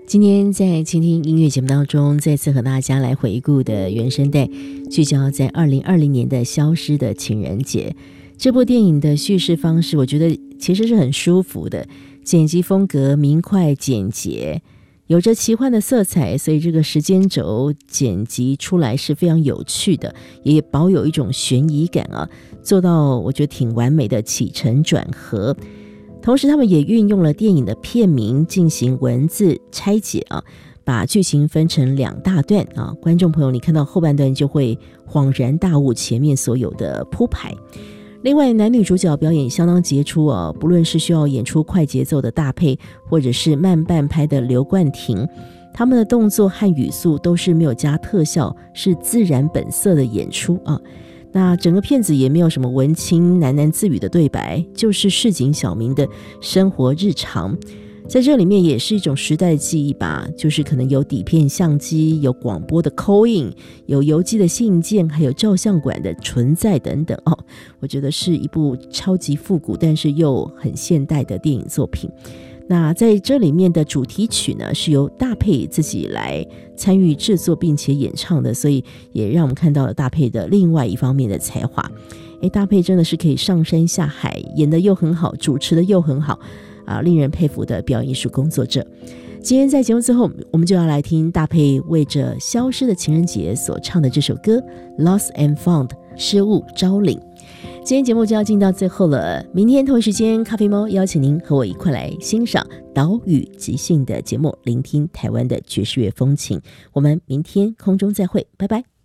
今天在倾听音乐节目当中，再次和大家来回顾的原声带，聚焦在2020年的消失的情人节。这部电影的叙事方式，我觉得其实是很舒服的，剪辑风格明快简洁，有着奇幻的色彩，所以这个时间轴剪辑出来是非常有趣的，也保有一种悬疑感啊，做到我觉得挺完美的起承转合。同时他们也运用了电影的片名进行文字拆解啊，把剧情分成2大段啊，观众朋友你看到后半段就会恍然大悟前面所有的铺排。另外男女主角表演相当杰出啊，不论是需要演出快节奏的大配，或者是慢半拍的刘冠廷，他们的动作和语速都是没有加特效，是自然本色的演出啊。那整个片子也没有什么文青喃喃自语的对白，就是市井小民的生活日常。在这里面也是一种时代的记忆吧，就是可能有底片相机，有广播的 call in， 有邮寄的信件，还有照相馆的存在等等哦。我觉得是一部超级复古但是又很现代的电影作品。那在这里面的主题曲呢，是由大佩自己来参与制作并且演唱的，所以也让我们看到了大佩的另外一方面的才华。大佩真的是可以上山下海，演得又很好，主持得又很好啊，令人佩服的表演艺术工作者。今天在节目最后，我们就要来听大佩为着消失的情人节所唱的这首歌 Lost and Found， 失物招领。今天节目就要进到最后了，明天同一时间咖啡猫邀请您和我一块来欣赏岛屿即兴的节目，聆听台湾的爵士乐风情。我们明天空中再会，拜拜。